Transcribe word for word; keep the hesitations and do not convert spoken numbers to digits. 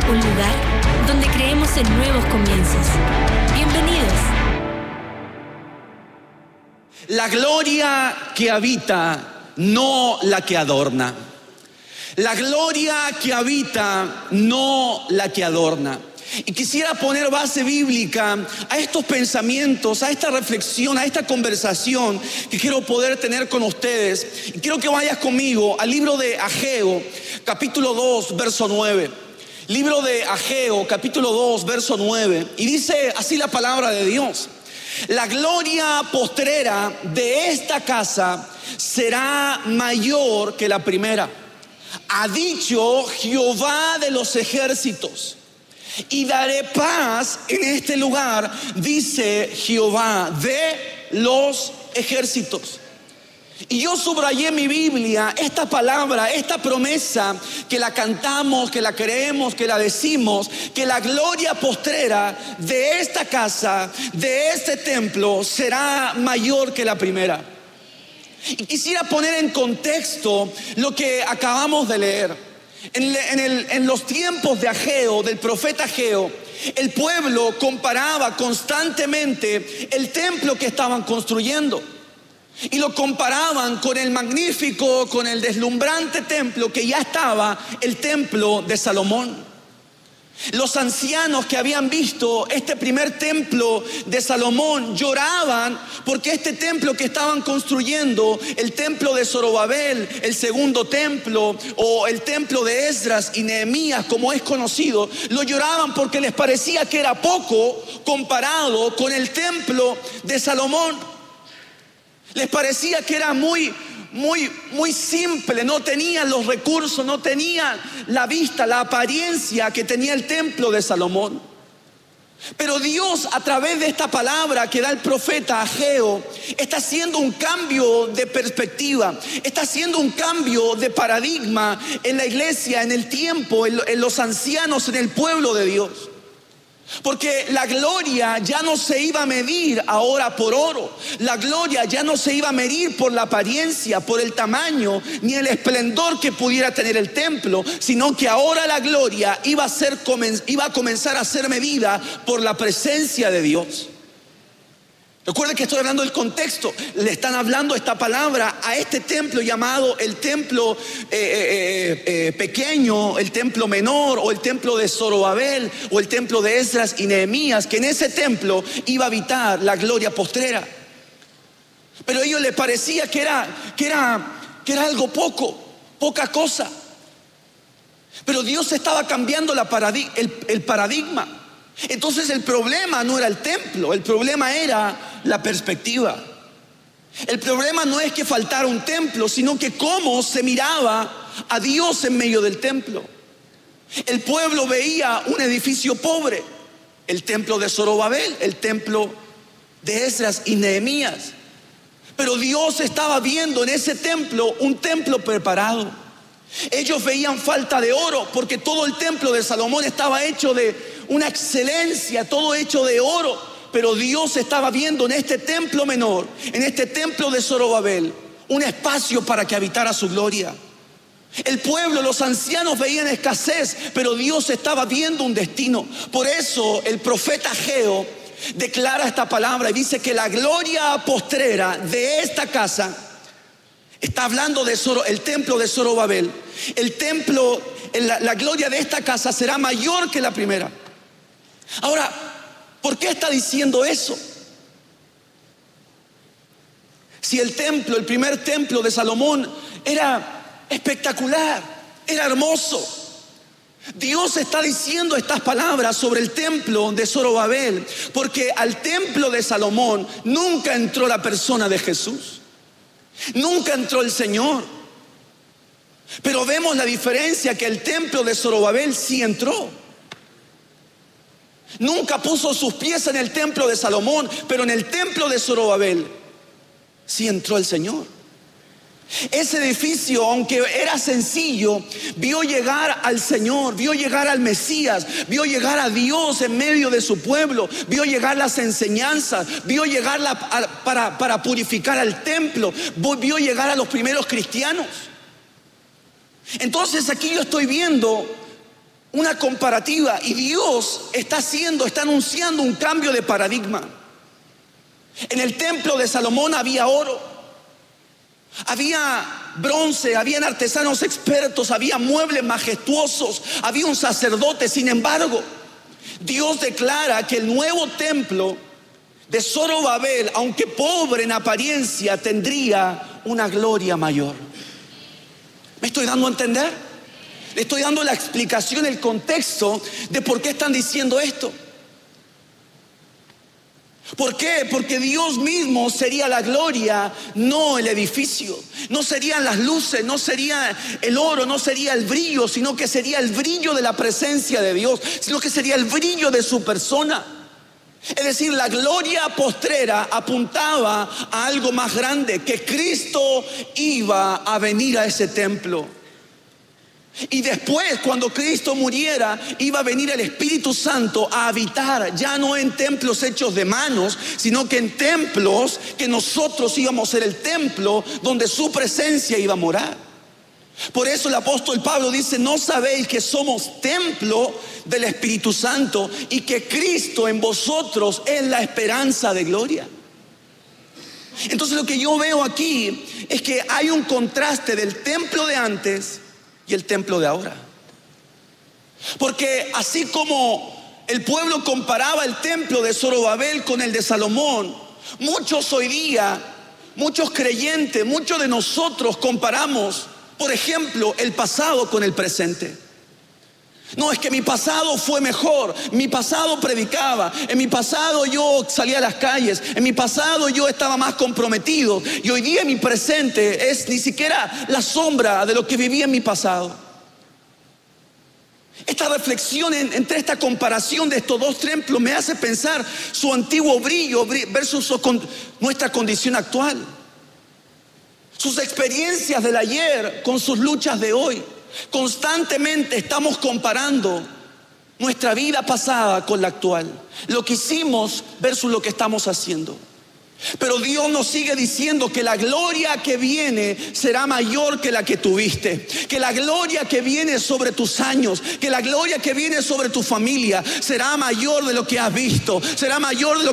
un lugar donde creemos en nuevos comienzos. Bienvenidos. La gloria que habita, no la que adorna. La gloria que habita, no la que adorna. Y quisiera poner base bíblica a estos pensamientos, a esta reflexión, a esta conversación que quiero poder tener con ustedes. Y quiero que vayas conmigo al libro de Ageo, capítulo dos, verso nueve. Libro de Ageo, capítulo dos, verso nueve. Y dice así la palabra de Dios: la gloria postrera de esta casa será mayor que la primera. Ha dicho Jehová de los ejércitos. Y daré paz en este lugar, dice Jehová de los ejércitos. Y yo subrayé en mi Biblia esta palabra, esta promesa, que la cantamos, que la creemos, que la decimos, que la gloria postrera de esta casa, de este templo, será mayor que la primera. Y quisiera poner en contexto lo que acabamos de leer. En, en, el, en los tiempos de Ageo, del profeta Ageo, el pueblo comparaba constantemente el templo que estaban construyendo. Y lo comparaban con el magnífico, con el deslumbrante templo que ya estaba, el templo de Salomón. Los ancianos que habían visto este primer templo de Salomón lloraban porque este templo que estaban construyendo, el templo de Zorobabel, el segundo templo, o el templo de Esdras y Nehemías, como es conocido, lo lloraban porque les parecía que era poco comparado con el templo de Salomón. Les parecía que era muy Muy, muy simple, no tenían los recursos, no tenían la vista, la apariencia que tenía el templo de Salomón. Pero Dios, a través de esta palabra que da el profeta Ageo, está haciendo un cambio de perspectiva, está haciendo un cambio de paradigma en la iglesia, en el tiempo, en, en los ancianos, en el pueblo de Dios. Porque la gloria ya no se iba a medir ahora por oro. La gloria ya no se iba a medir por la apariencia, por el tamaño, ni el esplendor que pudiera tener el templo, sino que ahora la gloria iba a, ser, iba a comenzar a ser medida por la presencia de Dios. Recuerden que estoy hablando del contexto. Le están hablando esta palabra a este templo llamado el templo eh, eh, eh, pequeño, el templo menor, o el templo de Zorobabel, o el templo de Esdras y Nehemías, que en ese templo iba a habitar la gloria postrera. Pero a ellos les parecía que era, que era, que era algo poco, poca cosa. Pero Dios estaba cambiando la paradig- el, el paradigma. Entonces el problema no era el templo, el problema era la perspectiva. El problema no es que faltara un templo, sino que cómo se miraba a Dios en medio del templo. El pueblo veía un edificio pobre, el templo de Zorobabel, el templo de Esdras y Nehemías. Pero Dios estaba viendo en ese templo un templo preparado. Ellos veían falta de oro porque todo el templo de Salomón estaba hecho de una excelencia, todo hecho de oro. Pero Dios estaba viendo en este templo menor, en este templo de Zorobabel, un espacio para que habitara su gloria. El pueblo, los ancianos veían escasez, pero Dios estaba viendo un destino. Por eso el profeta Ageo declara esta palabra y dice que la gloria postrera de esta casa, está hablando de Zoro, el templo de Zorobabel, el templo, la, la gloria de esta casa será mayor que la primera. Ahora, ¿por qué está diciendo eso? Si el templo, el primer templo de Salomón era espectacular, era hermoso. Dios está diciendo estas palabras sobre el templo de Zorobabel porque al templo de Salomón nunca entró la persona de Jesús. Nunca entró el Señor. Pero vemos la diferencia, que el templo de Zorobabel sí entró. Nunca puso sus pies en el templo de Salomón, pero en el templo de Zorobabel sí entró el Señor. Ese edificio, aunque era sencillo, vio llegar al Señor, vio llegar al Mesías, vio llegar a Dios en medio de su pueblo, vio llegar las enseñanzas, vio llegar la, a, para, para purificar al templo, vio llegar a los primeros cristianos. Entonces aquí yo estoy viendo una comparativa, y Dios está haciendo, está anunciando un cambio de paradigma. En el templo de Salomón había oro, había bronce, habían artesanos expertos, había muebles majestuosos, había un sacerdote. Sin embargo, Dios declara que el nuevo templo de Zorobabel, aunque pobre en apariencia, tendría una gloria mayor. ¿Me estoy dando a entender? Le estoy dando la explicación, el contexto de por qué están diciendo esto. ¿Por qué? Porque Dios mismo sería la gloria, no el edificio. No serían las luces, no sería el oro, no sería el brillo, sino que sería el brillo de la presencia de Dios, sino que sería el brillo de su persona. Es decir, la gloria postrera apuntaba a algo más grande, que Cristo iba a venir a ese templo. Y después, cuando Cristo muriera, iba a venir el Espíritu Santo a habitar, ya no en templos hechos de manos, sino que en templos que nosotros íbamos a ser el templo donde su presencia iba a morar. Por eso el apóstol Pablo dice: ¿no sabéis que somos templo del Espíritu Santo y que Cristo en vosotros es la esperanza de gloria? Entonces lo que yo veo aquí es que hay un contraste del templo de antes y el templo de ahora. Porque así como el pueblo comparaba el templo de Zorobabel con el de Salomón, muchos hoy día, muchos creyentes, muchos de nosotros comparamos, por ejemplo, el pasado con el presente. No, es que mi pasado fue mejor, mi pasado predicaba, en mi pasado yo salía a las calles, en mi pasado yo estaba más comprometido, y hoy día mi presente es ni siquiera la sombra de lo que vivía en mi pasado. Esta reflexión en, entre esta comparación de estos dos templos me hace pensar su antiguo brillo versus su, con, nuestra condición actual, sus experiencias del ayer con sus luchas de hoy. Constantemente estamos comparando nuestra vida pasada con la actual, lo que hicimos versus lo que estamos haciendo. Pero Dios nos sigue diciendo que la gloria que viene será mayor que la que tuviste, que la gloria que viene sobre tus años, que la gloria que viene sobre tu familia será mayor de lo que has visto, será mayor de lo